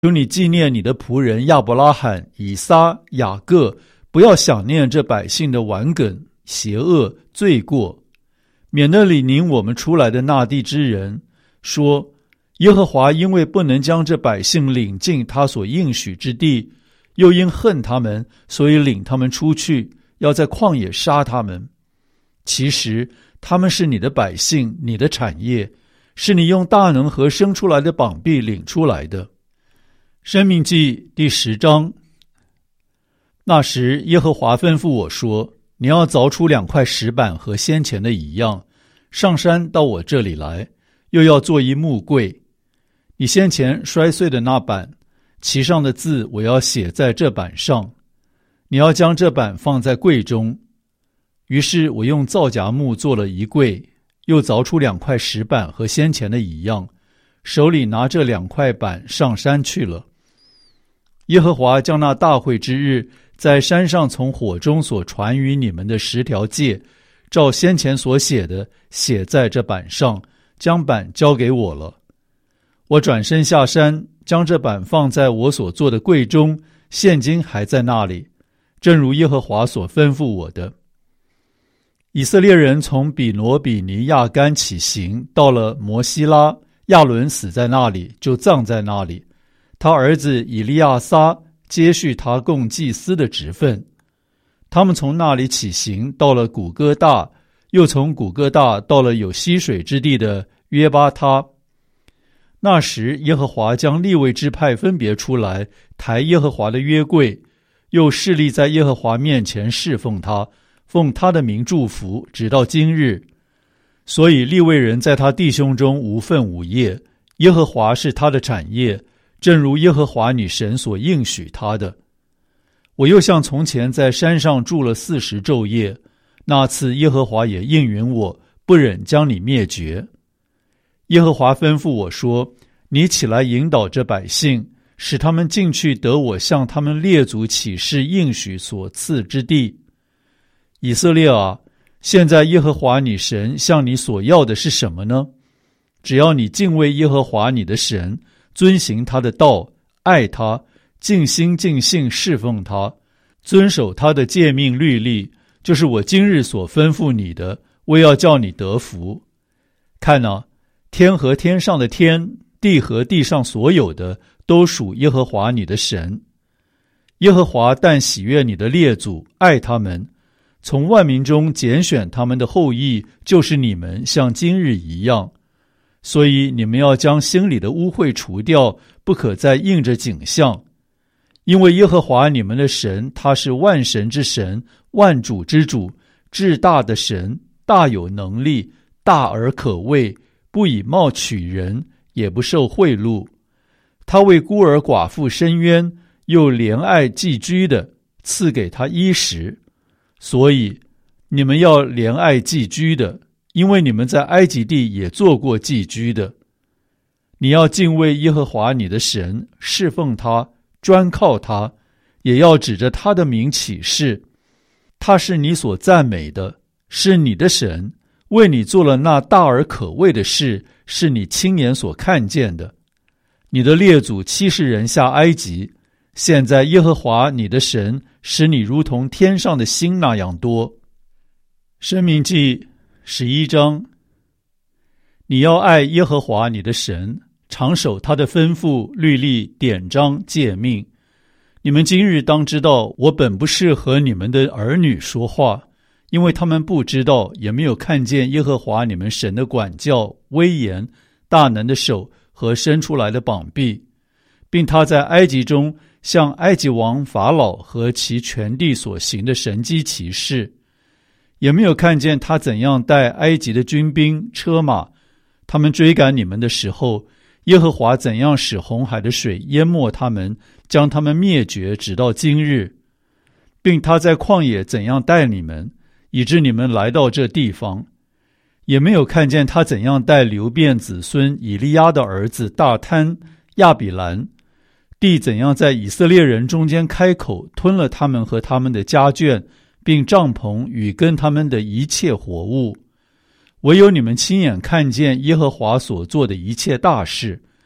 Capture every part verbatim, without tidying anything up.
求你纪念你的仆人亚伯拉罕、以撒、雅各，不要想念这百姓的顽梗、邪恶、罪过，免得领领我们出来的那地之人说，耶和华因为不能将这百姓领进他所应许之地，又因恨他们，所以领他们出去，要在旷野杀他们。其实他们是你的百姓，你的产业，是你用大能和生出来的膀臂领出来的。申命记第十章。那时耶和华吩咐我说，你要凿出两块石板和先前的一样，上山到我这里来，又要做一木柜。你先前摔碎的那板，其上的字我要写在这板上，你要将这板放在柜中。于是我用皂荚木做了一柜，又凿出两块石板和先前的一样，手里拿这两块板上山去了。耶和华将那大会之日在山上从火中所传于你们的十条诫，照先前所写的写在这板上，将板交给我了。我转身下山，将这板放在我所做的柜中，现今还在那里，正如耶和华所吩咐我的。以色列人从比挪比尼亚干起行，到了摩西拉，亚伦死在那里，就葬在那里。他儿子以利亚撒接续他供祭司的职分。他们从那里起行，到了古哥大，又从古哥大到了有溪水之地的约巴他。那时耶和华将利未支派分别出来，抬耶和华的约柜，又侍立在耶和华面前侍奉他，奉他的名祝福，直到今日。所以利未人在他弟兄中无分无业，耶和华是他的产业，正如耶和华你神所应许他的。我又像从前在山上住了四十昼夜，那次耶和华也应允我，不忍将你灭绝。耶和华吩咐我说，你起来引导这百姓，使他们进去得我向他们列祖起誓应许所赐之地。以色列啊，现在耶和华你神向你所要的是什么呢？只要你敬畏耶和华你的神，遵行他的道，爱他，尽心尽性侍奉他，遵守他的诫命律例，就是我今日所吩咐你的，为要叫你得福。看啊，天和天上的天，地和地上所有的，都属耶和华你的神。耶和华但喜悦你的列祖，爱他们，从万民中拣选他们的后裔，就是你们，像今日一样。所以你们要将心里的污秽除掉，不可再应着景象。因为耶和华你们的神，他是万神之神，万主之主，至大的神，大有能力，大而可畏，不以貌取人，也不受贿赂。他为孤儿寡妇伸冤，又怜爱寄居的，赐给他衣食。所以你们要怜爱寄居的，因为你们在埃及地也做过寄居的。你要敬畏耶和华你的神，侍奉他，专靠他，也要指着他的名起誓。他是你所赞美的，是你的神，为你做了那大而可畏的事，是你亲眼所看见的。你的列祖七十人下埃及，现在耶和华你的神使你如同天上的星那样多。申命记十一章。你要爱耶和华你的神，常守他的吩咐、律例、典章、诫命。你们今日当知道，我本不是和你们的儿女说话，因为他们不知道，也没有看见耶和华你们神的管教、威严、大能的手和伸出来的膀臂，并他在埃及中向埃及王法老和其全地所行的神迹奇事，也没有看见他怎样带埃及的军兵车马，他们追赶你们的时候，耶和华怎样使红海的水淹没他们，将他们灭绝，直到今日，并他在旷野怎样带你们，以致你们来到这地方，也没有看见他怎样带流便子孙以利亚的儿子大贪、亚比兰，地怎样在以色列人中间开口，吞了他们和他们的家眷，并帐篷与跟他们的一切活物。唯有你们亲眼看见耶和华所做的一切大事，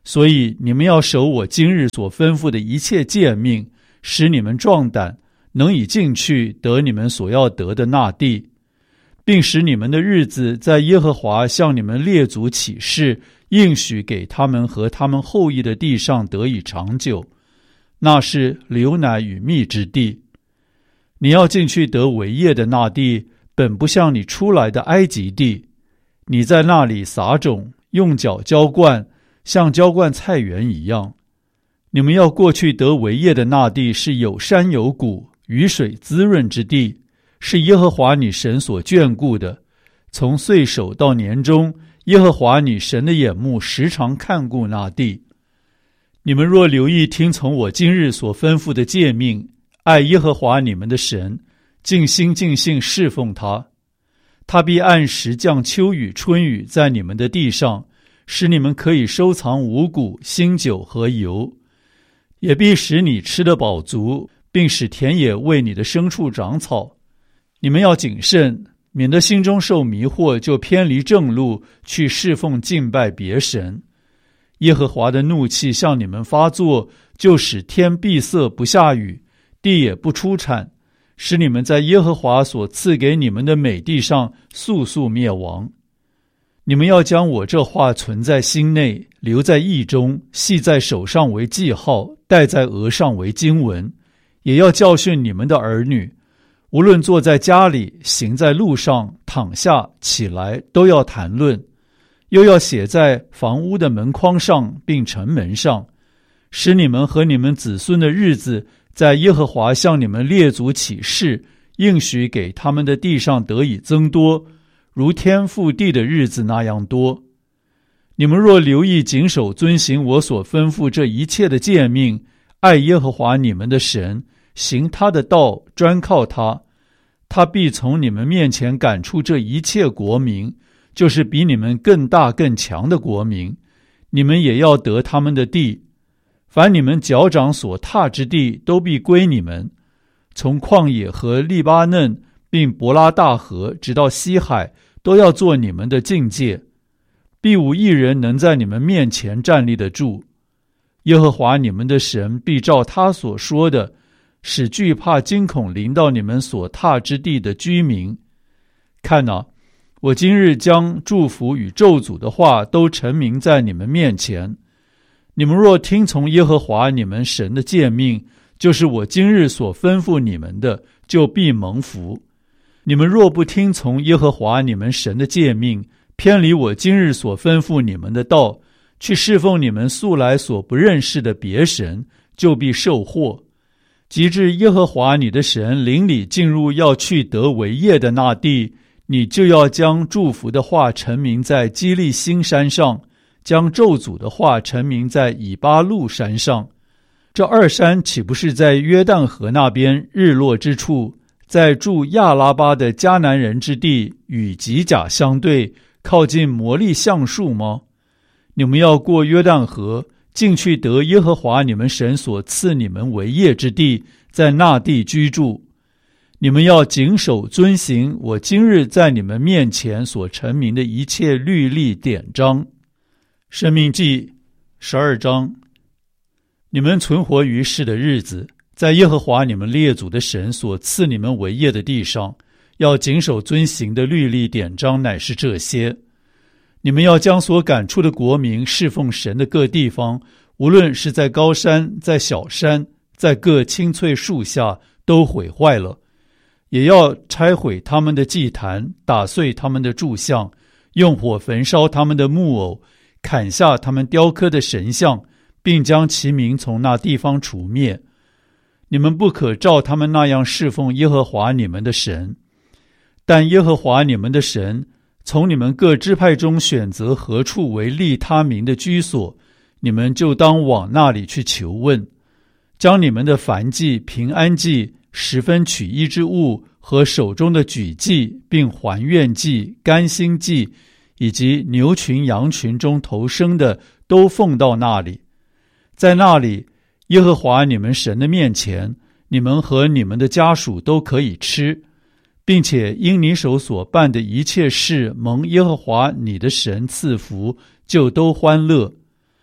所以你们要守我今日所吩咐的一切诫命，使你们壮胆，能以进去得你们所要得的那地，并使你们的日子在耶和华向你们列祖起誓应许给他们和他们后裔的地上得以长久，那是流奶与蜜之地。你要进去得为业的那地，本不像你出来的埃及地，你在那里撒种，用脚浇灌，像浇灌菜园一样。你们要过去得为业的那地，是有山有谷，雨水滋润之地，是耶和华你神所眷顾的。从岁首到年终，耶和华你神的眼目时常看顾那地。你们若留意听从我今日所吩咐的诫命，爱耶和华你们的神，尽心尽性侍奉他，他必按时降秋雨春雨在你们的地上，使你们可以收藏五谷、新酒和油，也必使你吃得饱足，并使田野为你的牲畜长草。你们要谨慎，免得心中受迷惑，就偏离正路，去侍奉敬拜别神。耶和华的怒气向你们发作，就使天闭塞不下雨，地也不出产，使你们在耶和华所赐给你们的美地上速速灭亡。你们要将我这话存在心内，留在意中，系在手上为记号，戴在额上为经文，也要教训你们的儿女，无论坐在家里，行在路上，躺下起来，都要谈论，又要写在房屋的门框上，并城门上，使你们和你们子孙的日子在耶和华向你们列祖起誓应许给他们的地上得以增多，如天覆地的日子那样多。你们若留意谨守遵行我所吩咐这一切的诫命，爱耶和华你们的神，行他的道，专靠他，他必从你们面前赶出这一切国民，就是比你们更大更强的国民，你们也要得他们的地。凡你们脚掌所踏之地，都必归你们，从旷野和利巴嫩并伯拉大河直到西海，都要做你们的境界，必无一人能在你们面前站立得住。耶和华你们的神必照他所说的，使惧怕惊恐临到你们所踏之地的居民。看哪，我今日将祝福与咒诅的话都陈明在你们面前。你们若听从耶和华你们神的诫命，就是我今日所吩咐你们的，就必蒙福。你们若不听从耶和华你们神的诫命，偏离我今日所吩咐你们的道，去侍奉你们素来所不认识的别神，就必受祸。及至耶和华你的神领你进入要去得为业的那地，你就要将祝福的话陈明在基利新山上，将咒诅的话陈明在以巴路山上。这二山岂不是在约旦河那边日落之处，在住亚拉巴的迦南人之地，与吉甲相对，靠近摩利橡树吗？你们要过约旦河，进去得耶和华你们神所赐你们为业之地，在那地居住。你们要谨守遵行我今日在你们面前所陈明的一切律例典章。申命记十二章。你们存活于世的日子，在耶和华你们列祖的神所赐你们为业的地上，要谨守遵行的律例典章乃是这些。你们要将所赶出的国民侍奉神的各地方，无论是在高山，在小山，在各青翠树下，都毁坏了，也要拆毁他们的祭坛，打碎他们的柱像，用火焚烧他们的木偶，砍下他们雕刻的神像，并将其名从那地方除灭。你们不可照他们那样侍奉耶和华你们的神，但耶和华你们的神从你们各支派中选择何处为立他名的居所，你们就当往那里去求问，将你们的燔祭、平安祭、十分取一之物和手中的举祭，并还愿祭、甘心祭，以及牛群羊群中头生的，都奉到那里。在那里，耶和华你们神的面前，你们和你们的家属都可以吃，并且因你手所办的一切事蒙耶和华你的神赐福，就都欢乐。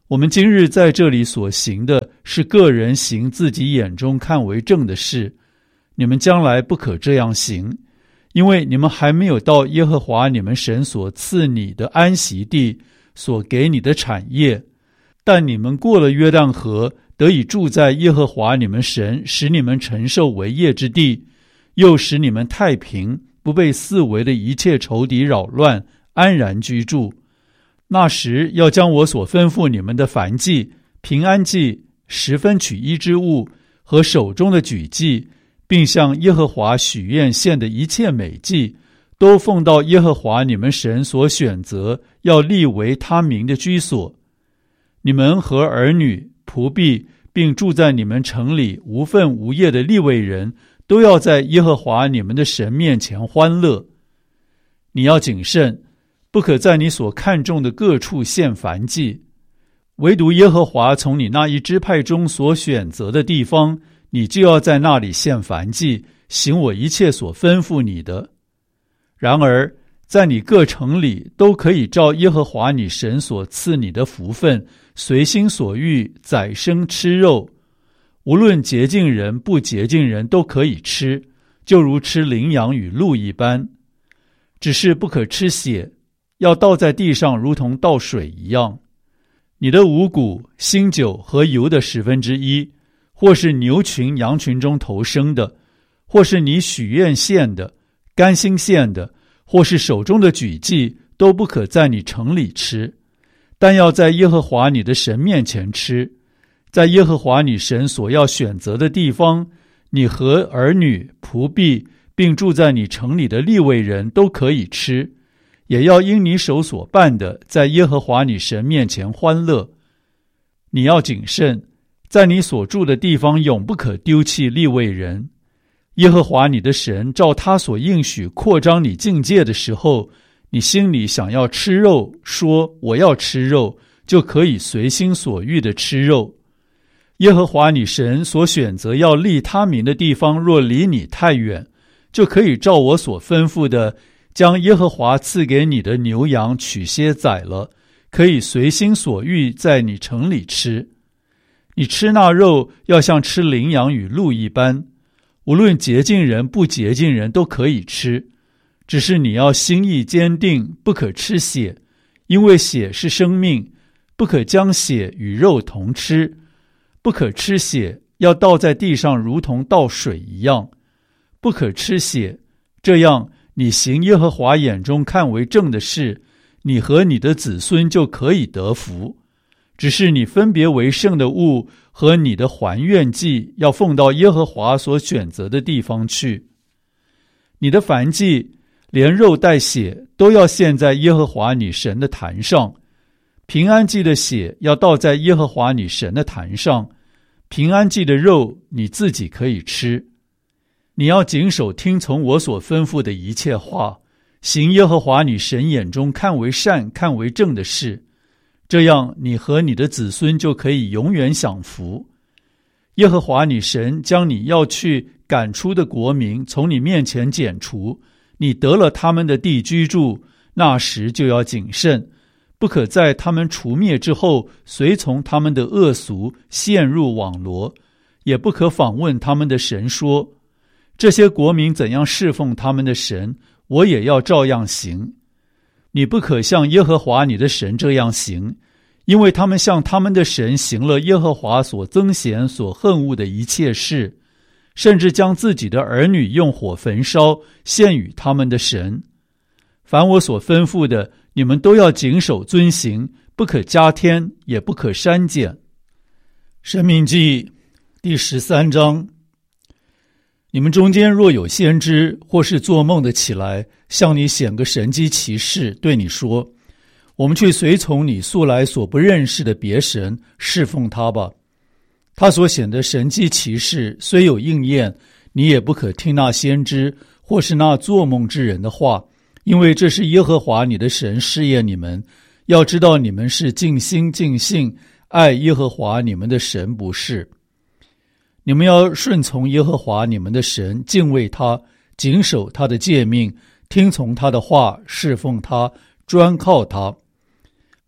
我们今日在这里所行的是个人行自己眼中看为正的事，你们将来不可这样行，因为你们还没有到耶和华你们神所赐你的安息地，所给你的产业。但你们过了约旦河，得以住在耶和华你们神使你们承受为业之地，又使你们太平，不被四围的一切仇敌扰乱，安然居住。那时要将我所吩咐你们的燔祭、平安祭、十分取一之物和手中的举祭，并向耶和华许愿献的一切美祭，都奉到耶和华你们神所选择要立为他名的居所。你们和儿女、仆婢，并住在你们城里无分无业的利未人，都要在耶和华你们的神面前欢乐。你要谨慎，不可在你所看重的各处献燔祭，唯独耶和华从你那一支派中所选择的地方，你就要在那里献燔祭，行我一切所吩咐你的。然而在你各城里都可以照耶和华你神所赐你的福分，随心所欲宰生吃肉，无论洁净人不洁净人都可以吃，就如吃羚羊与鹿一般。只是不可吃血，要倒在地上，如同倒水一样。你的五谷、新酒和油的十分之一，或是牛群、羊群中头生的，或是你许愿献的、甘心献的，或是手中的举祭，都不可在你城里吃，但要在耶和华你的神面前吃。在耶和华你神所要选择的地方，你和儿女、仆婢，并住在你城里的利未人都可以吃，也要因你手所办的，在耶和华你神面前欢乐。你要谨慎，在你所住的地方永不可丢弃利未人。耶和华你的神照他所应许扩张你境界的时候，你心里想要吃肉，说我要吃肉，就可以随心所欲的吃肉。耶和华你神所选择要立他名的地方若离你太远，就可以照我所吩咐的，将耶和华赐给你的牛羊取些宰了，可以随心所欲在你城里吃。你吃那肉要像吃羚羊与鹿一般，无论洁净人不洁净人都可以吃，只是你要心意坚定，不可吃血，因为血是生命，不可将血与肉同吃。不可吃血，要倒在地上，如同倒水一样。不可吃血，这样你行耶和华眼中看为正的事，你和你的子孙就可以得福。只是你分别为圣的物和你的还愿祭，要奉到耶和华所选择的地方去。你的燔祭，连肉带血，都要献在耶和华你神的坛上。平安祭的血要倒在耶和华你神的坛上，平安祭的肉你自己可以吃。你要谨守听从我所吩咐的一切话，行耶和华你神眼中看为善、看为正的事，这样你和你的子孙就可以永远享福。耶和华你神将你要去赶出的国民从你面前剪除，你得了他们的地居住，那时就要谨慎，不可在他们除灭之后随从他们的恶俗，陷入网罗，也不可访问他们的神说，这些国民怎样侍奉他们的神，我也要照样行。你不可像耶和华你的神这样行，因为他们向他们的神行了耶和华所憎嫌所恨恶的一切事，甚至将自己的儿女用火焚烧，献与他们的神。凡我所吩咐的，你们都要谨守遵行，不可加添，也不可删减。申命记第十三章。你们中间若有先知或是做梦的起来，向你显个神机奇事，对你说，我们去随从你素来所不认识的别神，侍奉他吧。他所显的神机奇事虽有应验，你也不可听那先知或是那做梦之人的话，因为这是耶和华你的神试验你们，要知道你们是尽心尽性爱耶和华你们的神，不是。你们要顺从耶和华你们的神，敬畏他，谨守他的诫命，听从他的话，侍奉他，专靠他。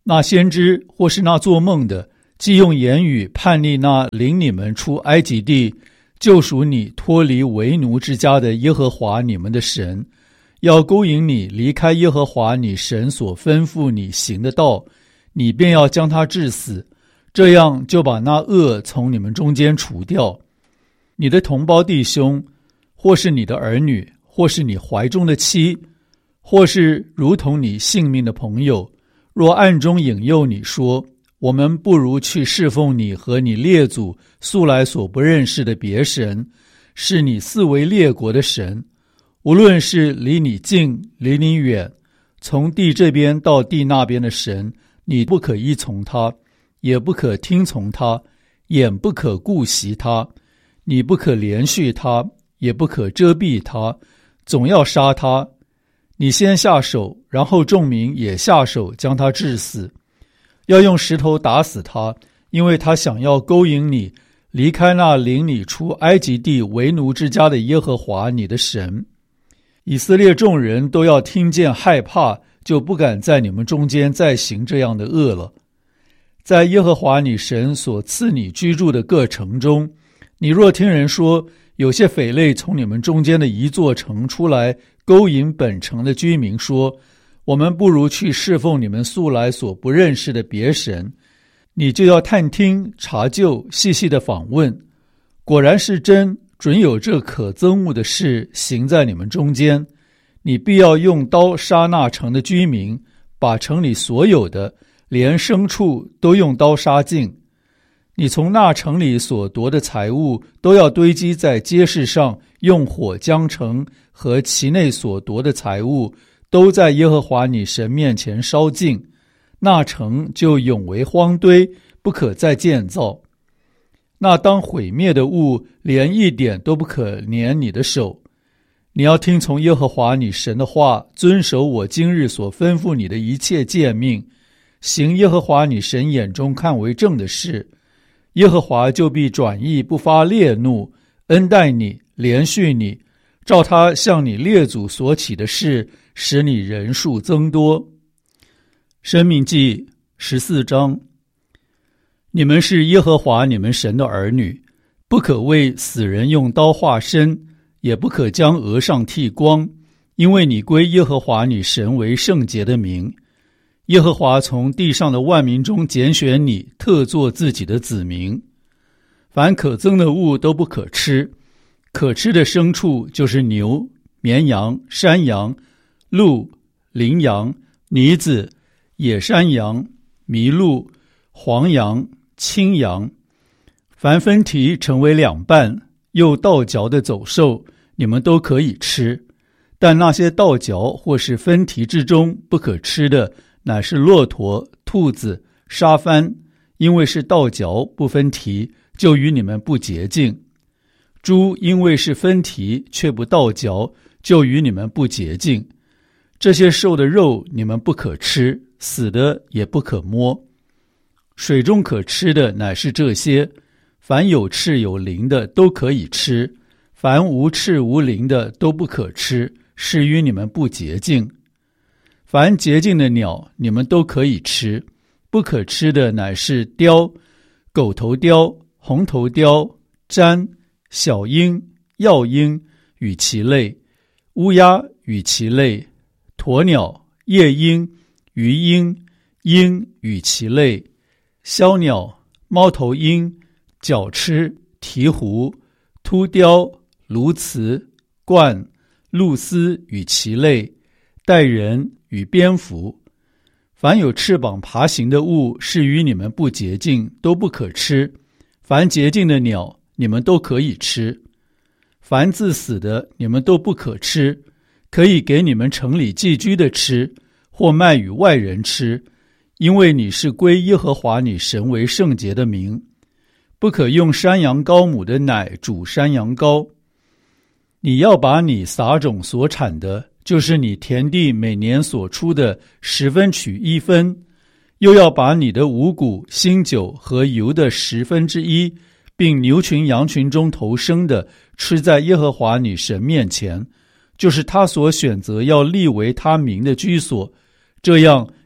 那先知或是那做梦的，既用言语叛逆那领你们出埃及地，救赎你脱离为奴之家的耶和华你们的神，要勾引你离开耶和华你神所吩咐你行的道，你便要将他治死，这样就把那恶从你们中间除掉。你的同胞弟兄，或是你的儿女，或是你怀中的妻，或是如同你性命的朋友，若暗中引诱你说，我们不如去侍奉你和你列祖素来所不认识的别神，是你四围列国的神，无论是离你近离你远，从地这边到地那边的神，你不可依从他，也不可听从他，眼不可顾惜他，你不可连续他，也不可遮蔽他，总要杀他。你先下手，然后众民也下手将他治死，要用石头打死他，因为他想要勾引你离开那领你出埃及地为奴之家的耶和华你的神。以色列众人都要听见害怕，就不敢在你们中间再行这样的恶了。在耶和华你神所赐你居住的各城中，你若听人说，有些匪类从你们中间的一座城出来，勾引本城的居民说，我们不如去侍奉你们素来所不认识的别神，你就要探听查究，细细的访问，果然是真，准有这可憎恶的事行在你们中间，你必要用刀杀那城的居民，把城里所有的连牲畜都用刀杀尽。你从那城里所夺的财物都要堆积在街市上，用火将城和其内所夺的财物都在耶和华你神面前烧尽，那城就永为荒堆，不可再建造。那当毁灭的物连一点都不可粘你的手。你要听从耶和华你神的话，遵守我今日所吩咐你的一切诫命，行耶和华你神眼中看为正的事，耶和华就必转意不发烈怒，恩待你，连续你，照他向你列祖所起的事，使你人数增多。申命记十四章。你们是耶和华你们神的儿女，不可为死人用刀划身，也不可将额上剃光，因为你归耶和华你神为圣洁的名。耶和华从地上的万民中拣选你，特作自己的子民。凡可憎的物都不可吃，可吃的牲畜就是牛、绵羊、山羊、鹿、羚羊、鹑子、野山羊、麋鹿、黄羊、青羊。凡分蹄成为两半又倒嚼的走兽，你们都可以吃，但那些倒嚼或是分蹄之中不可吃的，乃是骆驼、兔子、沙番，因为是倒嚼不分蹄，就与你们不洁净。猪因为是分蹄却不倒嚼，就与你们不洁净。这些兽的肉你们不可吃，死的也不可摸。水中可吃的乃是这些，凡有翅有鳞的都可以吃，凡无翅无鳞的都不可吃，是与你们不洁净。凡洁净的鸟你们都可以吃，不可吃的乃是雕、狗头雕、红头雕、鸇、小鹰、药鹰与其类，乌鸦与其类，鸵鸟、夜鹰、鱼鹰、鹰与其类，枭鸟、猫头鹰、角鸱、鹈鹕、秃雕、鸬鹚、鹳、鹭鸶与其类，带人与蝙蝠。凡有翅膀爬行的物，是与你们不洁净，都不可吃。凡洁净的鸟你们都可以吃，凡自死的你们都不可吃，可以给你们城里寄居的吃，或卖与外人吃，因为你是归耶和华你神为圣洁的名。不可用山羊羔母的奶煮山羊羔。你要把你撒种所产的，就是你田地每年所出的十分取一分，又要把你的五谷、新酒和油的十分之一，并牛群羊群中头生的，吃在耶和华你神面前，就是他所选择要立为他名的居所，这样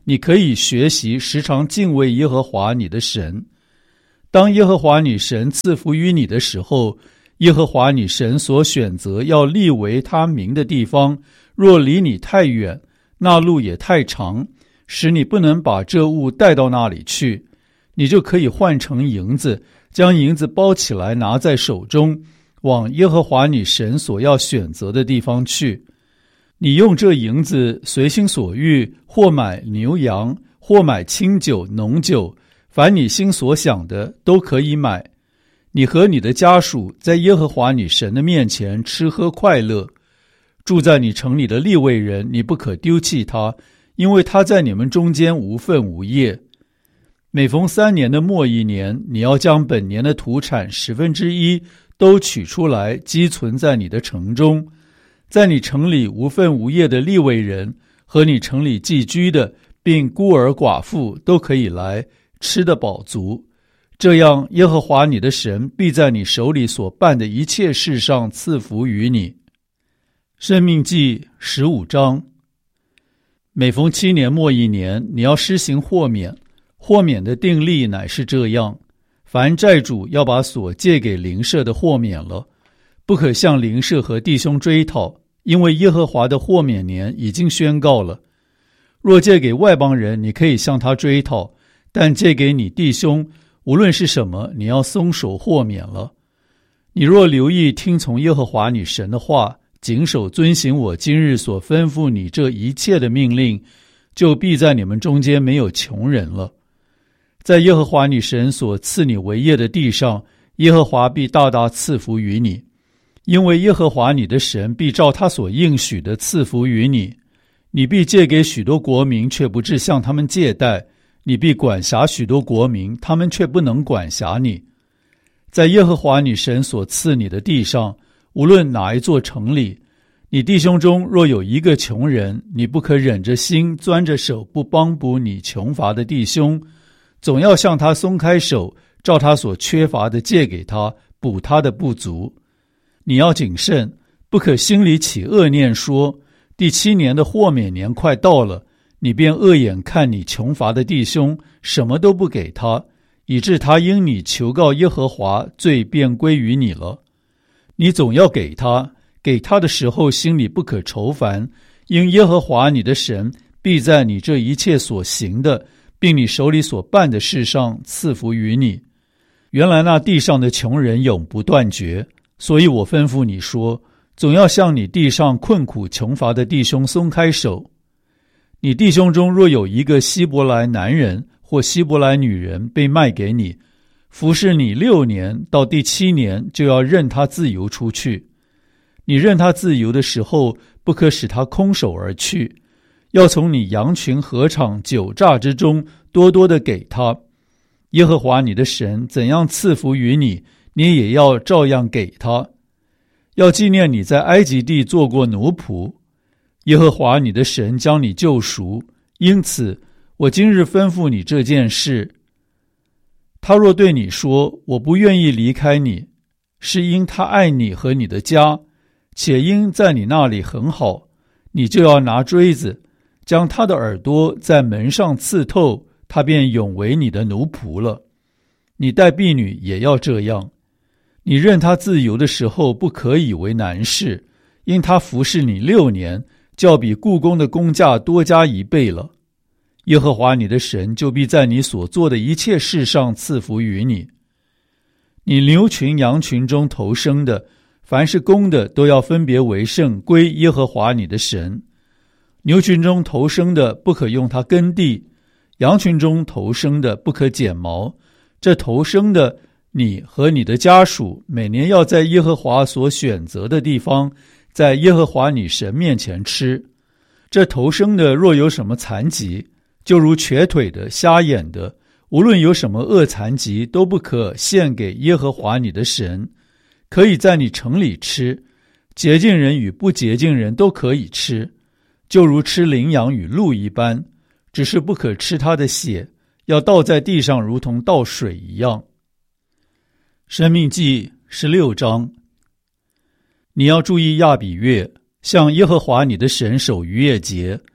你可以学习时常敬畏耶和华你的神。当耶和华你神赐福于你的时候，耶和华你神所选择要立为他名的地方，若离你太远，那路也太长，使你不能把这物带到那里去，你就可以换成银子，将银子包起来拿在手中，往耶和华你神所要选择的地方去。你用这银子随心所欲，或买牛羊，或买清酒浓酒，凡你心所想的都可以买。你和你的家属在耶和华你神的面前吃喝快乐。住在你城里的利未人，你不可丢弃他，因为他在你们中间无分无业。每逢三年的末一年，你要将本年的土产十分之一都取出来，积存在你的城中。在你城里无分无业的利未人和你城里寄居的，并孤儿寡妇都可以来，吃得饱足。这样，耶和华你的神必在你手里所办的一切事上赐福于你。申命记十五章。每逢七年末一年，你要施行豁免。豁免的定例乃是这样：凡债主要把所借给邻舍的豁免了，不可向邻舍和弟兄追讨，因为耶和华的豁免年已经宣告了。若借给外邦人，你可以向他追讨，但借给你弟兄，无论是什么，你要松手豁免了。你若留意听从耶和华你神的话，谨守遵行我今日所吩咐你这一切的命令，就必在你们中间没有穷人了。在耶和华你神所赐你为业的地上，耶和华必大大赐福于你，因为耶和华你的神必照他所应许的赐福于你。你必借给许多国民，却不致向他们借贷；你必管辖许多国民，他们却不能管辖你。在耶和华你神所赐你的地上，无论哪一座城里，你弟兄中若有一个穷人，你不可忍着心钻着手不帮补你穷乏的弟兄，总要向他松开手，照他所缺乏的借给他，补他的不足。你要谨慎，不可心里起恶念，说第七年的豁免年快到了，你便恶眼看你穷乏的弟兄，什么都不给他，以致他因你求告耶和华，罪便归于你了。你总要给他，给他的时候心里不可愁烦，因耶和华你的神必在你这一切所行的，并你手里所办的事上赐福于你。原来那地上的穷人永不断绝，所以我吩咐你说，总要向你地上困苦穷乏的弟兄松开手。你弟兄中若有一个希伯来男人或希伯来女人被卖给你，服侍你六年，到第七年就要任他自由出去。你任他自由的时候，不可使他空手而去，要从你羊群禾场酒榨之中多多的给他。耶和华你的神怎样赐福于你，你也要照样给他。要纪念你在埃及地做过奴仆，耶和华你的神将你救赎，因此我今日吩咐你这件事。他若对你说，我不愿意离开你，是因他爱你和你的家，且因在你那里很好，你就要拿锥子将他的耳朵在门上刺透，他便永为你的奴仆了。你待婢女也要这样。你任他自由的时候，不可以为难事，因他服侍你六年，较比雇工的工价多加一倍了。耶和华你的神就必在你所做的一切事上赐福于你。你牛群羊群中头生的，凡是公的，都要分别为圣，归耶和华你的神。牛群中头生的不可用它耕地，羊群中头生的不可剪毛。这头生的，你和你的家属每年要在耶和华所选择的地方，在耶和华你神面前吃。这头生的若有什么残疾，就如瘸腿的、瞎眼的，无论有什么恶残疾，都不可献给耶和华你的神。可以在你城里吃，洁净人与不洁净人都可以吃，就如吃羚羊与鹿一般，只是不可吃它的血，要倒在地上，如同倒水一样。申命记十六章。你要注意亚比月，向耶和华你的神守逾越节，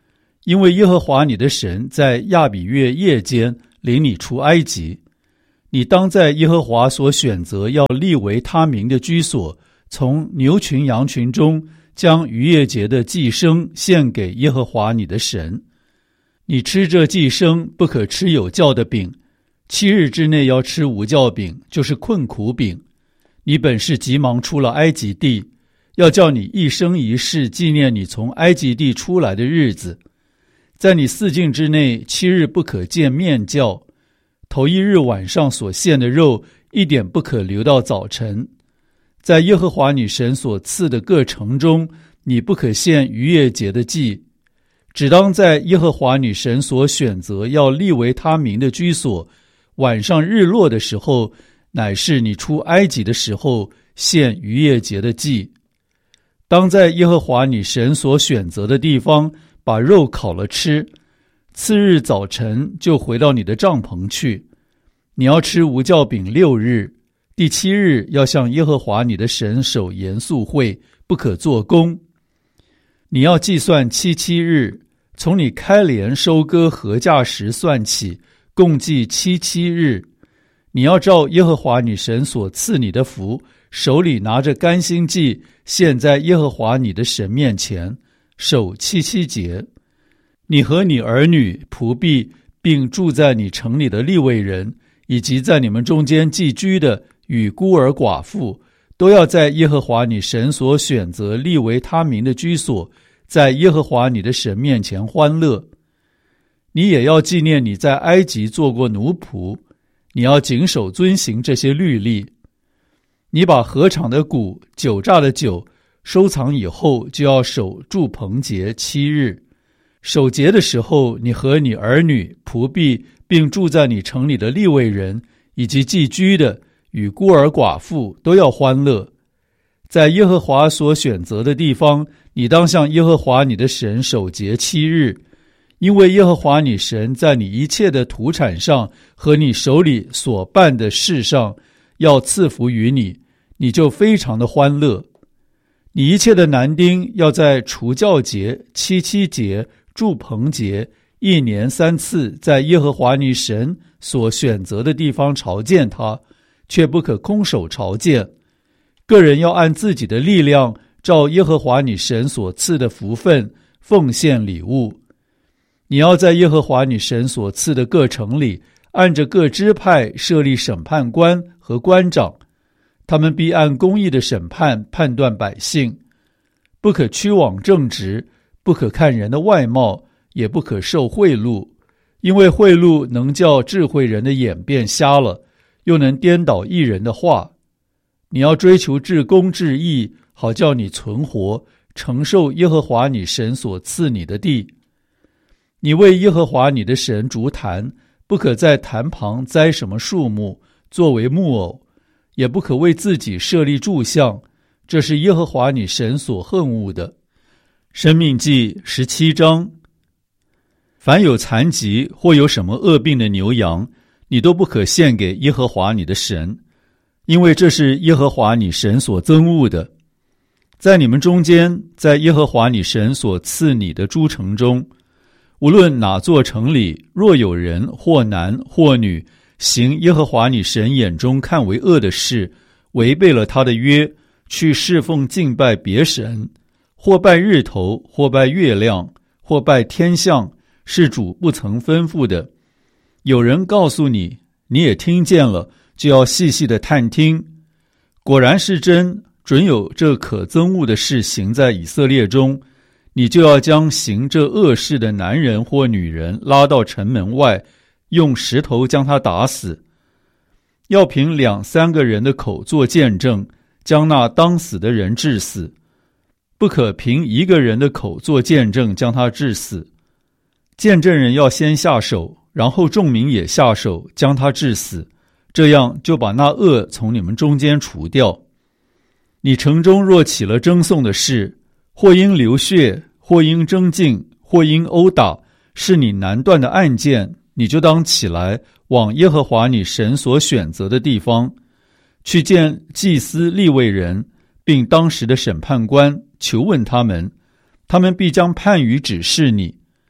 因为耶和华你的神在亚比月夜间领你出埃及。你当在耶和华所选择要立为他名的居所，从牛群羊群中将逾越节的祭牲献给耶和华你的神。你吃这祭牲，不可吃有酵的饼，七日之内要吃无酵饼，就是困苦饼。你本是急忙出了埃及地，要叫你一生一世纪念你从埃及地出来的日子。在你四境之内，七日不可见面酵。头一日晚上所献的肉，一点不可留到早晨。在耶和华你神所赐的各城中，你不可献逾越节的祭，只当在耶和华你神所选择要立为他名的居所，晚上日落的时候，乃是你出埃及的时候，献逾越节的祭。当在耶和华你神所选择的地方，把肉烤了吃。次日早晨就回到你的帐篷去。你要吃无酵饼六日，第七日要向耶和华你的神守严肃会，不可做工。你要计算七七日，从你开镰收割禾稼时算起，共计七七日。你要照耶和华你神所赐你的福，手里拿着甘心祭，献在耶和华你的神面前，守七七节。你和你儿女、仆婢，并住在你城里的利未人，以及在你们中间寄居的与孤儿寡妇，都要在耶和华你神所选择立为他名的居所，在耶和华你的神面前欢乐。你也要纪念你在埃及做过奴仆，你要谨守遵行这些律例。你把禾场的谷、酒榨的酒收藏以后，就要守住棚节七日。守节的时候，你和你儿女、仆婢，并住在你城里的利未人，以及寄居的与孤儿寡妇，都要欢乐。在耶和华所选择的地方，你当向耶和华你的神守节七日，因为耶和华你神在你一切的土产上和你手里所办的事上要赐福于你，你就非常的欢乐。你一切的男丁要在除酵节、七七节、住棚节一年三次，在耶和华你神所选择的地方朝见他，却不可空手朝见。个人要按自己的力量，照耶和华你神所赐的福分奉献礼物。你要在耶和华你神所赐的各城里，按着各支派设立审判官和官长，他们必按公义的审判判断百姓。不可屈枉正直，不可看人的外貌，也不可受贿赂，因为贿赂能叫智慧人的眼变瞎了，又能颠倒义人的话。你要追求至公至义，好叫你存活，承受耶和华你神所赐你的地。你为耶和华你的神筑坛，不可在坛旁栽什么树木作为木偶，也不可为自己设立柱像，这是耶和华你神所恨恶的。申命记十七章。凡有残疾或有什么恶病的牛羊，你都不可献给耶和华你的神，因为这是耶和华你神所憎恶的。在你们中间，在耶和华你神所赐你的诸城中，无论哪座城里，若有人或男或女行耶和华你神眼中看为恶的事，违背了他的约，去侍奉敬拜别神，或拜日头，或拜月亮，或拜天象，是主不曾吩咐的，有人告诉你，你也听见了，就要细细的探听。果然是真，准有这可憎恶的事行在以色列中，你就要将行这恶事的男人或女人拉到城门外，用石头将他打死。要凭两三个人的口做见证，将那当死的人治死，不可凭一个人的口做见证将他治死。见证人要先下手，然后众民也下手将他治死，这样就把那恶从你们中间除掉。你城中若起了争讼的事，或因流血，或因争竞，或因殴打，是你难断的案件，你就当起来，往耶和华你神所选择的地方，去见祭司利未人，并当时的审判官，求问他们，他们必将判语指示你。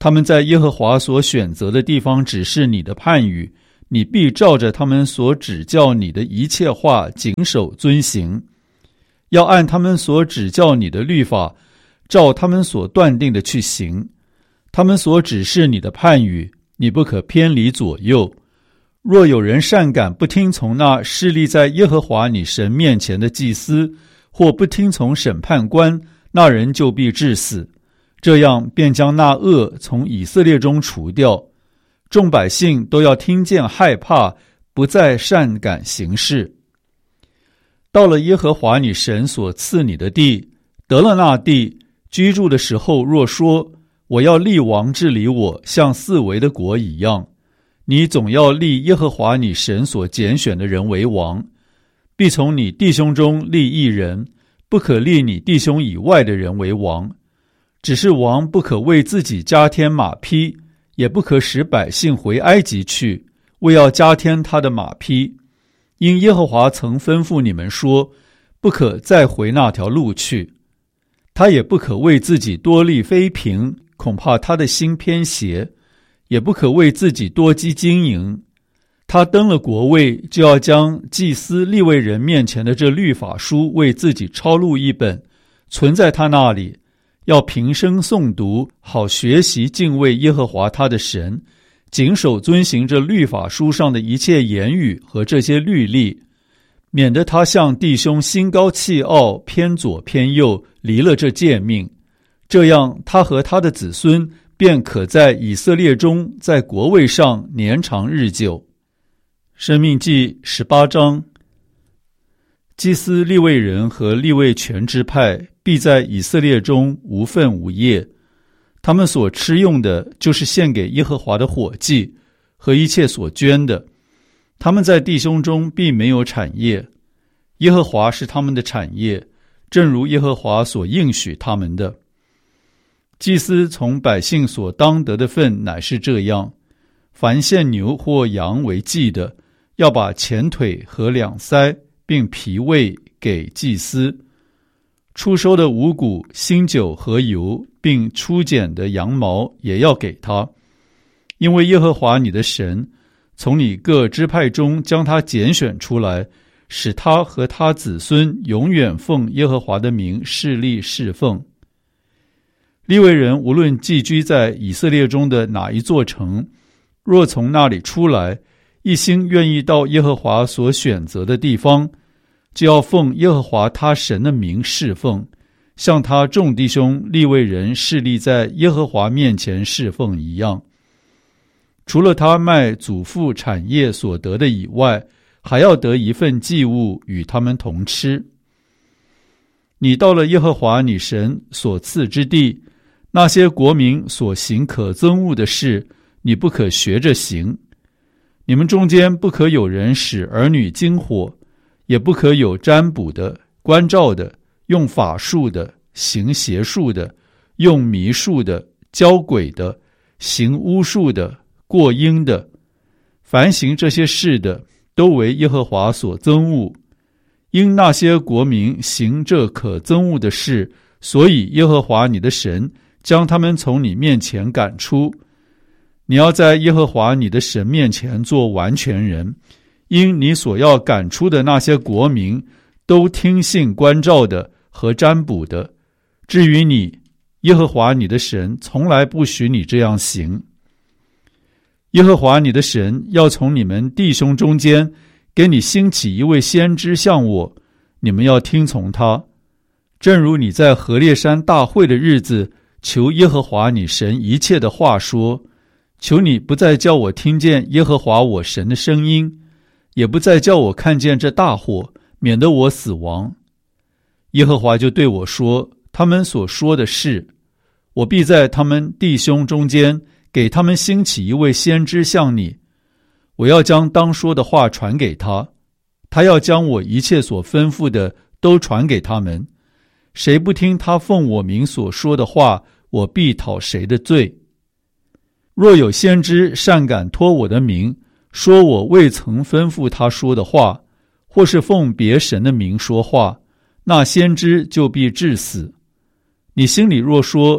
他们在耶和华所选择的地方指示你的判语，你必照着他们所指教你的一切话谨守遵行，要按他们所指教你的律法，照他们所断定的去行。他们所指示你的判语，你不可偏离左右。若有人擅敢不听从那侍立在耶和华你神面前的祭司，或不听从审判官，那人就必致死。这样便将那恶从以色列中除掉。众百姓都要听见害怕，不再擅敢行事。到了耶和华你神所赐你的地，得了那地，居住的时候若说，我要立王治理我，像四围的国一样，你总要立耶和华你神所拣选的人为王，必从你弟兄中立一人，不可立你弟兄以外的人为王。只是王不可为自己加添马匹，也不可使百姓回埃及去，为要加添他的马匹。因耶和华曾吩咐你们说，不可再回那条路去。他也不可为自己多立妃嫔，恐怕他的心偏邪，也不可为自己多积经营。他登了国位，就要将祭司利未人面前的这律法书为自己抄录一本，存在他那里，要平生诵读，好学习敬畏耶和华他的神，谨守遵行这律法书上的一切言语和这些律例，免得他向弟兄心高气傲，偏左偏右，离了这诫命。这样他和他的子孙便可在以色列中，在国位上年长日久。申命记十八章。祭司利未人和利未全支派必在以色列中无分无业，他们所吃用的就是献给耶和华的火祭和一切所捐的。他们在弟兄中必没有产业，耶和华是他们的产业，正如耶和华所应许他们的。祭司从百姓所当得的份乃是这样：凡献牛或羊为祭的，要把前腿和两腮并脾胃给祭司。初收的五谷、新酒和油，并初剪的羊毛也要给他。因为耶和华你的神从你各支派中将他拣选出来，使他和他子孙永远奉耶和华的名侍立侍奉。利未人无论寄居在以色列中的哪一座城，若从那里出来，一心愿意到耶和华所选择的地方，就要奉耶和华他神的名侍奉，像他众弟兄利未人侍立在耶和华面前侍奉一样。除了他卖祖父产业所得的以外，还要得一份祭物与他们同吃。你到了耶和华你神所赐之地，那些国民所行可憎恶的事，你不可学着行。你们中间不可有人使儿女经火，也不可有占卜的、关照的、用法术的、行邪术的、用迷术的、教鬼的、行巫术的、过阴的。凡行这些事的，都为耶和华所憎恶。因那些国民行这可憎恶的事，所以耶和华你的神将他们从你面前赶出。你要在耶和华你的神面前做完全人，因你所要赶出的那些国民，都听信关照的和占卜的。至于你，耶和华你的神从来不许你这样行。耶和华你的神要从你们弟兄中间给你兴起一位先知像我，你们要听从他。正如你在何烈山大会的日子求耶和华你神一切的话说，求你不再叫我听见耶和华我神的声音，也不再叫我看见这大火，免得我死亡。耶和华就对我说，他们所说的是，我必在他们弟兄中间给他们兴起一位先知像你，我要将当说的话传给他，他要将我一切所吩咐的都传给他们。谁不听他奉我名所说的话，我必讨谁的罪。若有先知擅敢托我的名，说我未曾吩咐他说的话，或是奉别神的名说话，那先知就必致死。你心里若说，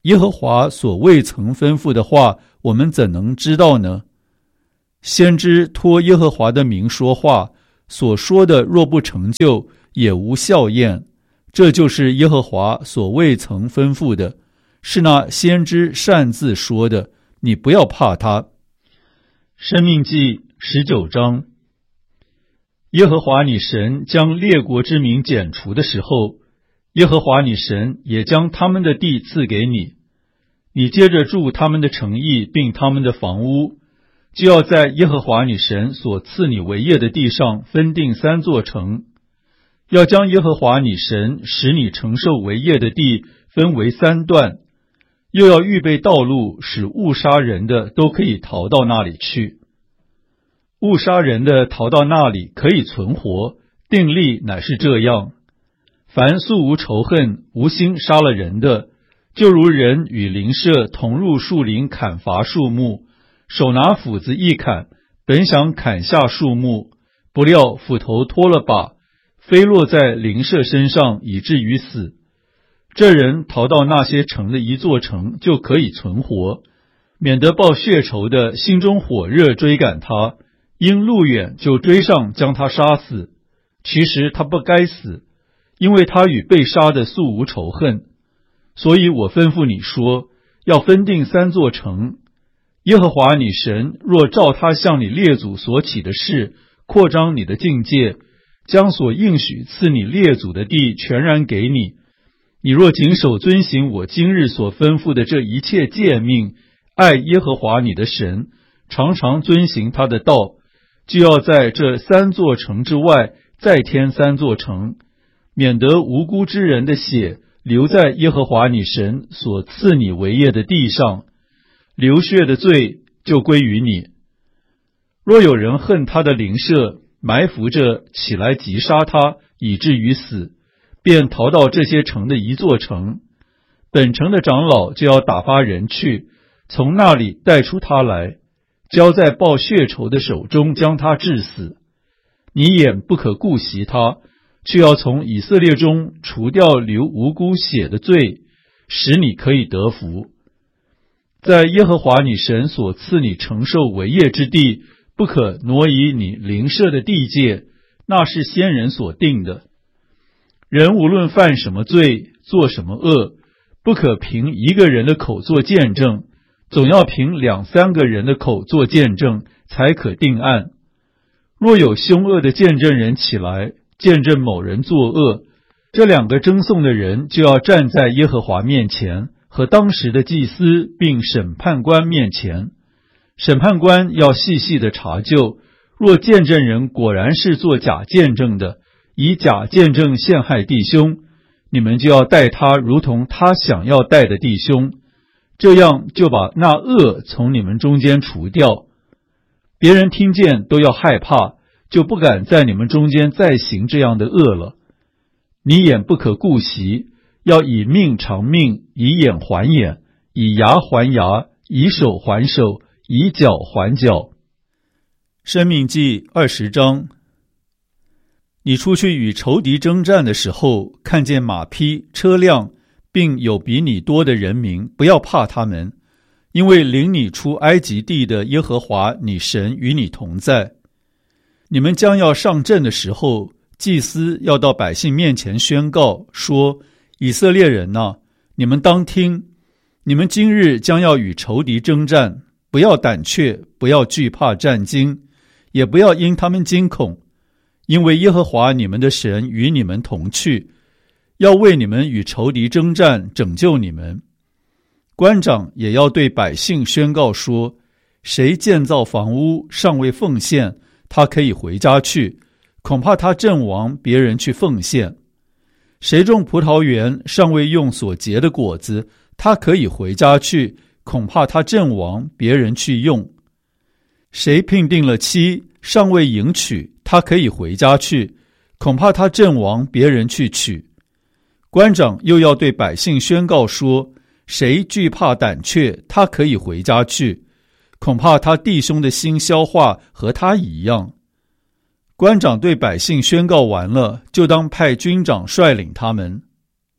耶和华所未曾吩咐的话，我们怎能知道呢？先知托耶和华的名说话，所说的若不成就，也无效验。这就是耶和华所未曾吩咐的，是那先知擅自说的，你不要怕他。申命记十九章。耶和华你神将列国之民剪除的时候，耶和华你神也将他们的地赐给你，你接着住他们的城邑并他们的房屋，就要在耶和华你神所赐你为业的地上分定三座城，要将耶和华你神使你承受为业的地分为三段，又要预备道路，使误杀人的都可以逃到那里去。误杀人的逃到那里可以存活，定例乃是这样：凡素无仇恨、无心杀了人的，就如人与邻舍同入树林砍伐树木，手拿斧子一砍，本想砍下树木，不料斧头脱了把，飞落在邻舍身上，以至于死。这人逃到那些城的一座城，就可以存活，免得报血仇的心中火热追赶他，因路远就追上将他杀死。其实他不该死，因为他与被杀的素无仇恨。所以我吩咐你说，要分定三座城。耶和华你神若照他向你列祖所起的事，扩张你的境界，将所应许赐你列祖的地全然给你，你若谨守遵行我今日所吩咐的这一切诫命，爱耶和华你的神，常常遵行他的道，就要在这三座城之外再添三座城，免得无辜之人的血留在耶和华你神所赐你为业的地上，流血的罪就归于你。若有人恨他的邻舍，埋伏着起来击杀他，以至于死，便逃到这些城的一座城，本城的长老就要打发人去，从那里带出他来，交在报血仇的手中，将他治死。你眼不可顾惜他，却要从以色列中除掉流无辜血的罪，使你可以得福。在耶和华你神所赐你承受为业之地，不可挪移你邻舍的地界，那是先人所定的。人无论犯什么罪，做什么恶，不可凭一个人的口做见证，总要凭两三个人的口做见证，才可定案。若有凶恶的见证人起来，见证某人作恶，这两个争讼的人就要站在耶和华面前，和当时的祭司并审判官面前。审判官要细细的查究，若见证人果然是做假见证的，以假见证陷害弟兄，你们就要待他如同他想要待的弟兄，这样就把那恶从你们中间除掉。别人听见都要害怕，就不敢在你们中间再行这样的恶了。你眼不可顾惜，要以命偿命，以眼还眼，以牙还牙，以手还手，以脚还脚。申命记二十章。你出去与仇敌征战的时候，看见马匹、车辆，并有比你多的人民，不要怕他们，因为领你出埃及地的耶和华你神与你同在。你们将要上阵的时候，祭司要到百姓面前宣告说，以色列人哪，你们当听，你们今日将要与仇敌征战，不要胆怯，不要惧怕战惊，也不要因他们惊恐，因为耶和华你们的神与你们同去，要为你们与仇敌征战，拯救你们。官长也要对百姓宣告说，谁建造房屋尚未奉献，他可以回家去，恐怕他阵亡，别人去奉献。谁种葡萄园尚未用所结的果子，他可以回家去，恐怕他阵亡，别人去用。谁聘定了妻尚未迎娶，他可以回家去，恐怕他阵亡，别人去娶。官长又要对百姓宣告说，谁惧怕胆怯，他可以回家去，恐怕他弟兄的心消化和他一样。官长对百姓宣告完了，就当派军长率领他们。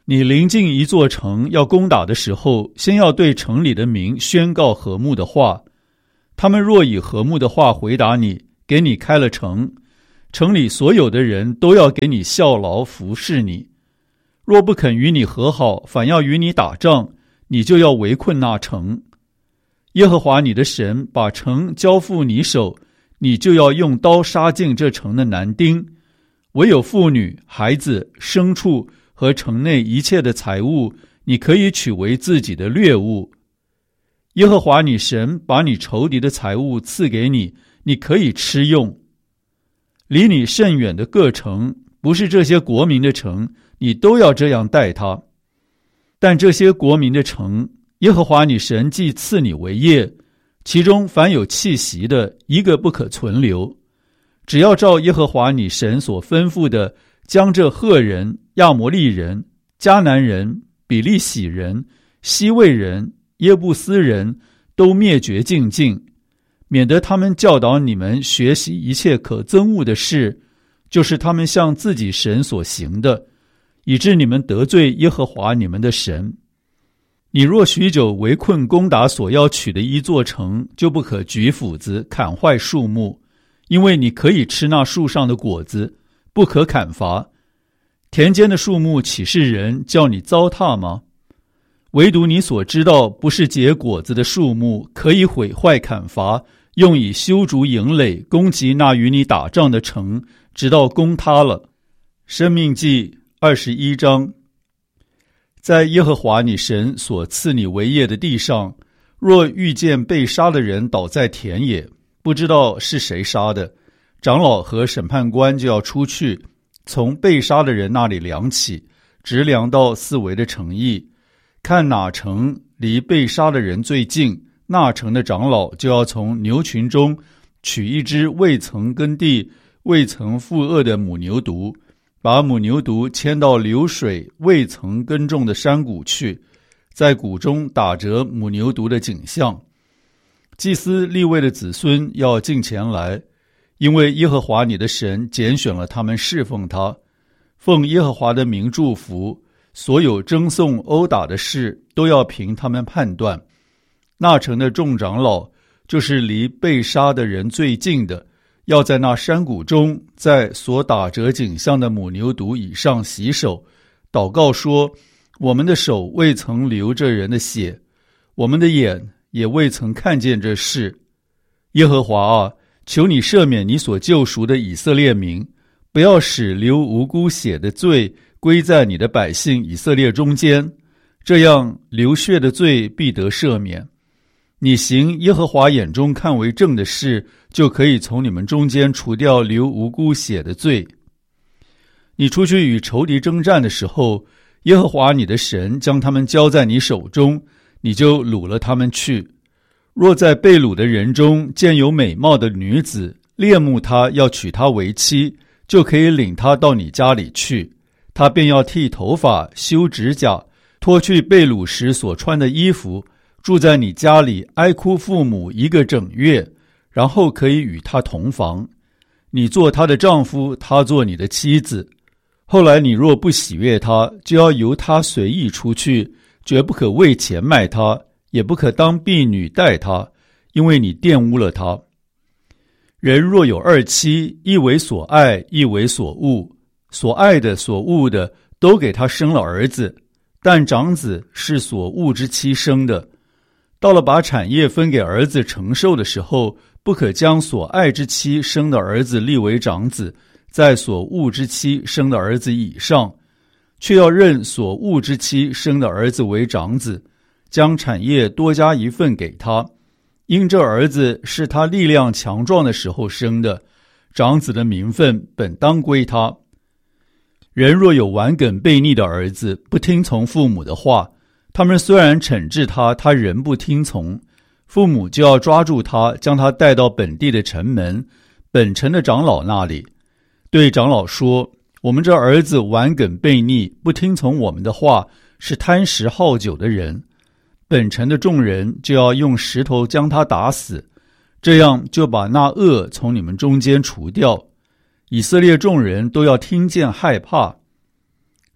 你临近一座城要攻打的时候，先要对城里的民宣告和睦的话。他们若以和睦的话回答你，给你开了城，城里所有的人都要给你效劳服侍你。若不肯与你和好，反要与你打仗，你就要围困那城。耶和华你的神把城交付你手，你就要用刀杀尽这城的男丁，唯有妇女、孩子、牲畜和城内一切的财物，你可以取为自己的掠物。耶和华你神把你仇敌的财物赐给你，你可以吃用。离你甚远的各城，不是这些国民的城，你都要这样待他。但这些国民的城，耶和华你神既赐你为业，其中凡有气息的，一个不可存留。只要照耶和华你神所吩咐的，将这赫人、亚摩利人、迦南人、比利洗人、西魏人、耶布斯人都灭绝净尽，免得他们教导你们学习一切可憎恶的事，就是他们向自己神所行的，以致你们得罪耶和华你们的神。你若许久围困攻打所要取的一座城，就不可举斧子砍坏树木，因为你可以吃那树上的果子，不可砍伐。田间的树木岂是人叫你糟蹋吗？唯独你所知道不是结果子的树木，可以毁坏砍伐，用以修筑营垒，攻击那与你打仗的城，直到攻塌了。申命记二十一章。在耶和华你神所赐你为业的地上，若遇见被杀的人倒在田野，不知道是谁杀的，长老和审判官就要出去，从被杀的人那里量起，直量到四围的城邑，看哪城离被杀的人最近，那城的长老就要从牛群中取一只未曾耕地、未曾负轭的母牛犊，把母牛犊牵到流水未曾耕种的山谷去，在谷中打折母牛犊的颈项。祭司利未的子孙要进前来，因为耶和华你的神拣选了他们侍奉他，奉耶和华的名祝福，所有争讼殴打的事都要凭他们判断。那城的众长老，就是离被杀的人最近的，要在那山谷中，在所打折颈项的母牛犊以上洗手，祷告说：我们的手未曾流这人的血，我们的眼也未曾看见这事。耶和华啊，求你赦免你所救赎的以色列民，不要使流无辜血的罪归在你的百姓以色列中间，这样流血的罪必得赦免。你行耶和华眼中看为正的事，就可以从你们中间除掉流无辜血的罪。你出去与仇敌征战的时候，耶和华你的神将他们交在你手中，你就掳了他们去。若在被掳的人中见有美貌的女子，恋慕她要娶她为妻，就可以领她到你家里去，她便要剃头发、修指甲，脱去被掳时所穿的衣服，住在你家里哀哭父母一个整月，然后可以与他同房。你做他的丈夫，他做你的妻子。后来你若不喜悦他，就要由他随意出去，绝不可为钱卖他，也不可当婢女待他，因为你玷污了他。人若有二妻，一为所爱，一为所恶，所爱的所恶的都给他生了儿子，但长子是所恶之妻生的。到了把产业分给儿子承受的时候，不可将所爱之妻生的儿子立为长子，在所恶之妻生的儿子以上，却要认所恶之妻生的儿子为长子，将产业多加一份给他。因这儿子是他力量强壮的时候生的，长子的名分本当归他。人若有顽梗悖逆的儿子，不听从父母的话，他们虽然惩治他，他仍不听从，父母就要抓住他，将他带到本地的城门，本城的长老那里，对长老说：我们这儿子顽梗悖逆，不听从我们的话，是贪食好酒的人。本城的众人就要用石头将他打死，这样就把那恶从你们中间除掉。以色列众人都要听见害怕。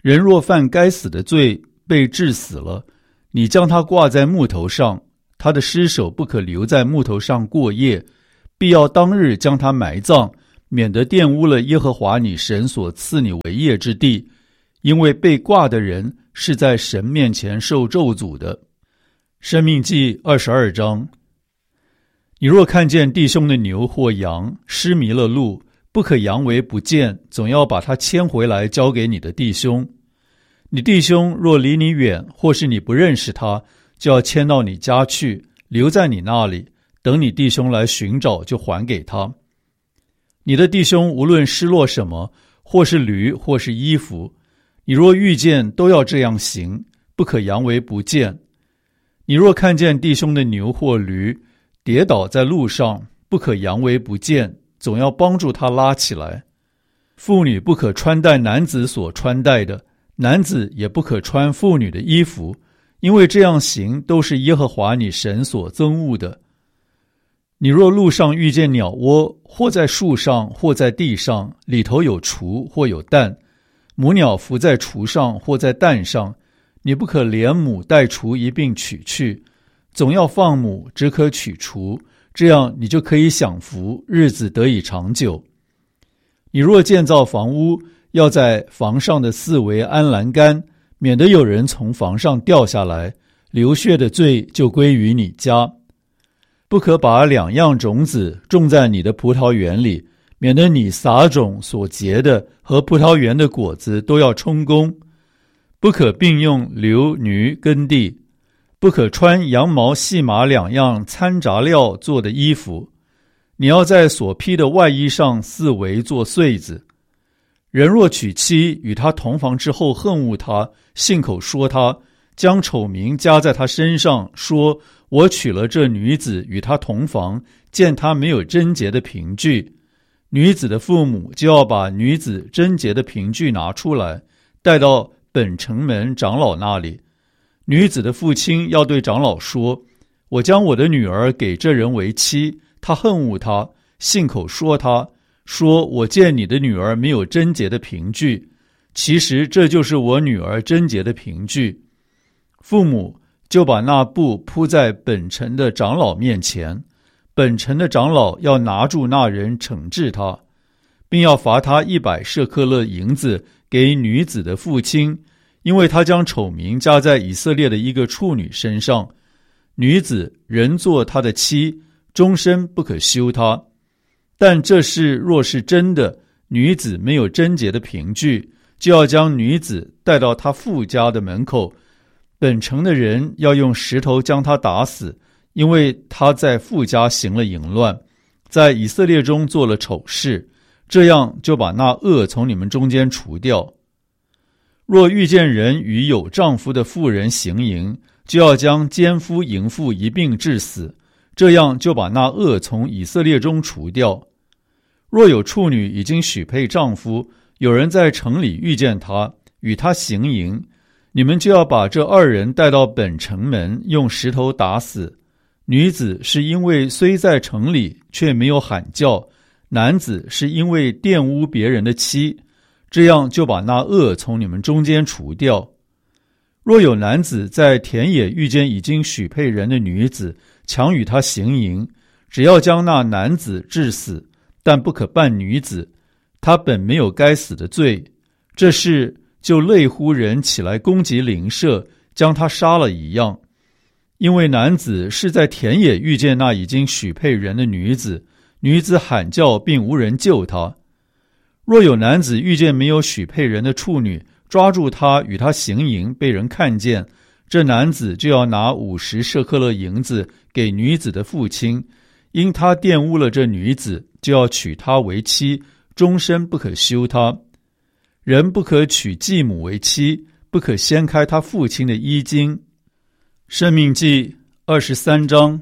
人若犯该死的罪，被治死了，你将他挂在木头上，他的尸首不可留在木头上过夜，必要当日将他埋葬，免得玷污了耶和华你神所赐你为业之地，因为被挂的人是在神面前受咒诅的。申命记二十二章。你若看见弟兄的牛或羊失迷了路，不可佯为不见，总要把它牵回来交给你的弟兄。你弟兄若离你远，或是你不认识他，就要牵到你家去，留在你那里，等你弟兄来寻找，就还给他。你的弟兄无论失落什么，或是驴，或是衣服，你若遇见，都要这样行，不可佯为不见。你若看见弟兄的牛或驴跌倒在路上，不可佯为不见，总要帮助他拉起来。妇女不可穿戴男子所穿戴的，男子也不可穿妇女的衣服，因为这样行都是耶和华你神所憎恶的。你若路上遇见鸟窝，或在树上，或在地上，里头有雏或有蛋，母鸟伏在雏上或在蛋上，你不可连母带雏一并取去，总要放母，只可取雏，这样你就可以享福，日子得以长久。你若建造房屋，要在房上的四围安栏杆，免得有人从房上掉下来，流血的罪就归于你家。不可把两样种子种在你的葡萄园里，免得你撒种所结的和葡萄园的果子都要充公。不可并用流女耕地，不可穿羊毛细麻两样掺杂料做的衣服。你要在所披的外衣上四围做穗子。人若娶妻，与他同房之后恨恶他，信口说他，将丑名加在他身上，说我娶了这女子与他同房，见他没有贞洁的凭据，女子的父母就要把女子贞洁的凭据拿出来，带到本城门长老那里。女子的父亲要对长老说，我将我的女儿给这人为妻，他恨恶他，信口说他，说我见你的女儿没有贞洁的凭据，其实这就是我女儿贞洁的凭据。父母就把那布铺在本城的长老面前，本城的长老要拿住那人惩治他，并要罚他一百舍客勒银子给女子的父亲，因为他将丑名加在以色列的一个处女身上。女子仍做他的妻，终身不可休他。但这事若是真的，女子没有贞洁的凭据，就要将女子带到他父家的门口，本城的人要用石头将他打死，因为他在父家行了淫乱，在以色列中做了丑事，这样就把那恶从你们中间除掉。若遇见人与有丈夫的妇人行淫，就要将奸夫淫妇一并治死，这样就把那恶从以色列中除掉。若有处女已经许配丈夫，有人在城里遇见她，与她行淫，你们就要把这二人带到本城门，用石头打死。女子是因为虽在城里，却没有喊叫，男子是因为玷污别人的妻，这样就把那恶从你们中间除掉。若有男子在田野遇见已经许配人的女子，强与她行淫，只要将那男子治死，但不可办女子，他本没有该死的罪。这事就类乎人起来攻击邻舍，将他杀了一样。因为男子是在田野遇见那已经许配人的女子，女子喊叫并无人救他。若有男子遇见没有许配人的处女，抓住他与他行淫，被人看见，这男子就要拿五十舍客勒银子给女子的父亲，因他玷污了这女子，就要娶她为妻，终身不可休她。人不可娶继母为妻，不可掀开他父亲的衣襟。申命记二十三章。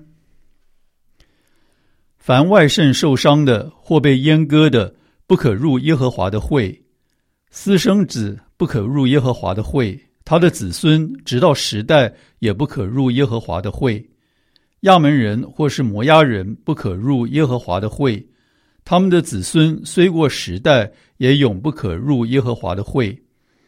凡外肾受伤的或被阉割的，不可入耶和华的会。私生子不可入耶和华的会，他的子孙直到十代也不可入耶和华的会。亚门人或是摩押人不可入耶和华的会，他们的子孙虽过十代，也永不可入耶和华的会。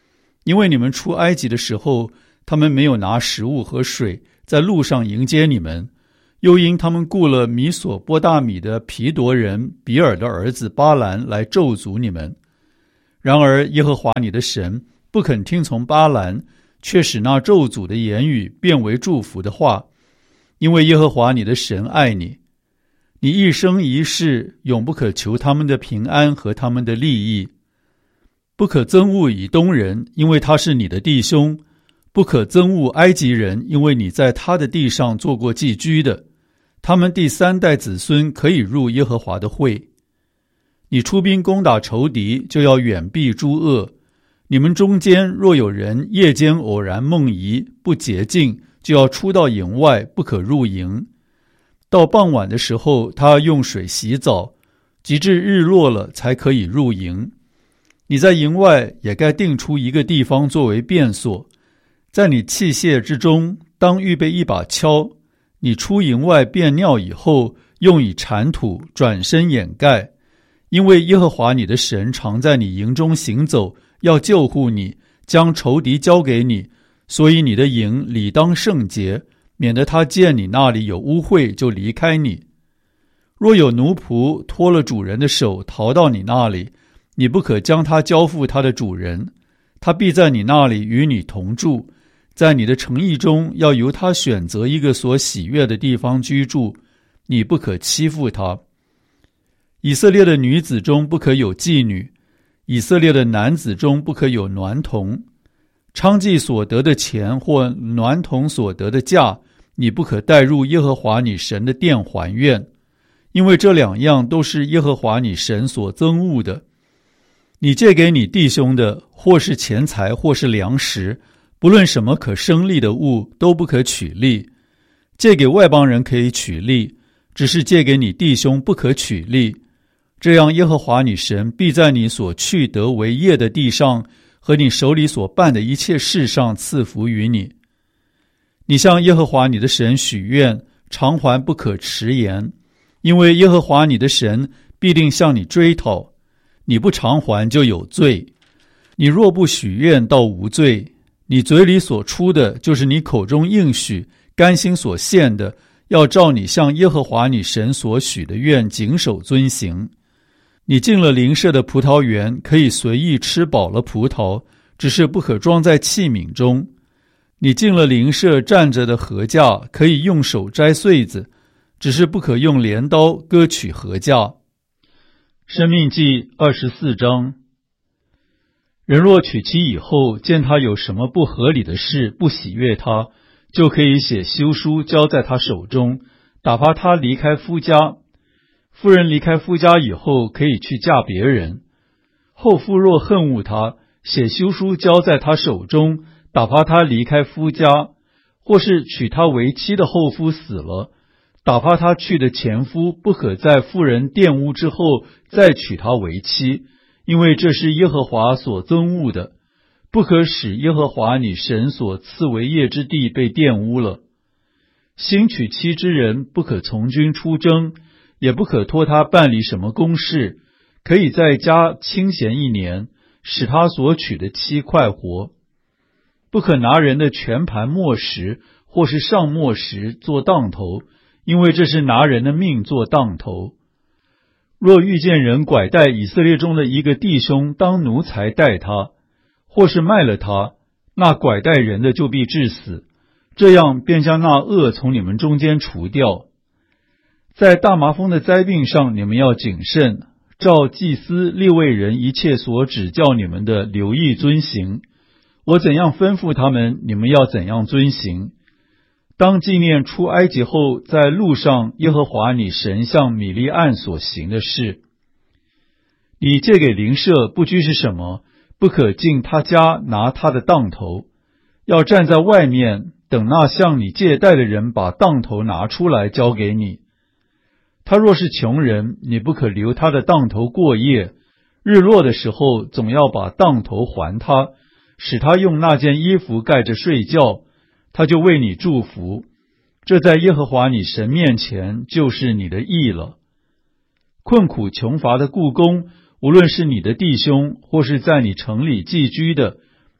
因为你们出埃及的时候，他们没有拿食物和水在路上迎接你们，又因他们雇了米索波大米的皮夺人比尔的儿子巴兰来咒诅你们。然而耶和华你的神不肯听从巴兰，却使那咒诅的言语变为祝福的话，因为耶和华你的神爱你。你一生一世永不可求他们的平安和他们的利益。不可憎恶以东人，因为他是你的弟兄；不可憎恶埃及人，因为你在他的地上做过寄居的。他们第三代子孙可以入耶和华的会。你出兵攻打仇敌，就要远避诸恶。你们中间若有人夜间偶然梦遗，不洁净，就要出到营外，不可入营。到傍晚的时候，他用水洗澡，直至日落了才可以入营。你在营外也该定出一个地方作为便所，在你器械之中当预备一把锹。你出营外便尿以后，用以铲土，转身掩盖。因为耶和华你的神常在你营中行走，要救护你，将仇敌交给你，所以你的营理当圣洁，免得他见你那里有污秽就离开你。若有奴仆脱了主人的手逃到你那里，你不可将他交付他的主人，他必在你那里与你同住，在你的城邑中要由他选择一个所喜悦的地方居住，你不可欺负他。以色列的女子中不可有妓女，以色列的男子中不可有娈童。娼妓所得的钱或娈童所得的价，你不可带入耶和华你神的殿还愿，因为这两样都是耶和华你神所憎恶的。你借给你弟兄的，或是钱财，或是粮食，不论什么可生利的物，都不可取利。借给外邦人可以取利，只是借给你弟兄不可取利。这样耶和华你神必在你所去得为业的地上和你手里所办的一切事上赐福于你。你向耶和华你的神许愿，偿还不可迟延，因为耶和华你的神必定向你追讨，你不偿还就有罪。你若不许愿，倒无罪。你嘴里所出的，就是你口中应许甘心所献的，要照你向耶和华你神所许的愿谨守遵行。你进了邻舍的葡萄园，可以随意吃饱了葡萄，只是不可装在器皿中。你进了邻舍站着的禾架，可以用手摘穗子，只是不可用镰刀割取禾架。申命记二十四章。人若娶妻以后，见他有什么不合理的事，不喜悦他，就可以写休书交在他手中，打发他离开夫家。妇人离开夫家以后，可以去嫁别人。后夫若恨恶他，写休书交在他手中，打发他离开夫家，或是娶她为妻的后夫死了，打发他去的前夫不可在妇人玷污之后再娶她为妻，因为这是耶和华所憎恶的，不可使耶和华你神所赐为业之地被玷污了。新娶妻之人不可从军出征，也不可托他办理什么公事，可以在家清闲一年，使他所娶的妻快活。不可拿人的全盘磨石或是上磨石做当头，因为这是拿人的命做当头。若遇见人拐带以色列中的一个弟兄当奴才待他，或是卖了他，那拐带人的就必致死，这样便将那恶从你们中间除掉。在大麻风的灾病上，你们要谨慎，照祭司利未人一切所指教你们的留意遵行。我怎样吩咐他们，你们要怎样遵行。当纪念出埃及后在路上耶和华你神向米利暗所行的事。你借给邻舍不拘是什么，不可进他家拿他的当头，要站在外面，等那向你借贷的人把当头拿出来交给你。他若是穷人，你不可留他的当头过夜，日落的时候总要把当头还他，使他用那件衣服盖着睡觉，他就为你祝福。这在耶和华你神面前就是你的义了。困苦穷乏的雇工，无论是你的弟兄，或是在你城里寄居的，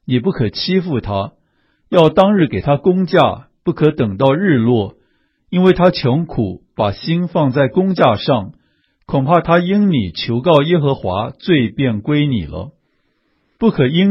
你不可欺负他，要当日给他工价，不可等到日落，因为他穷苦，把心放在工价上，恐怕他因你求告耶和华，罪便归你了。不可因